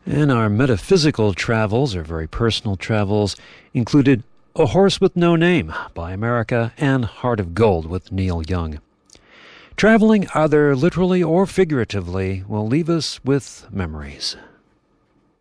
And our metaphysical travels, or very personal travels, included A Horse with No Name by America and Heart of Gold with Neil Young. Traveling, either literally or figuratively, will leave us with memories.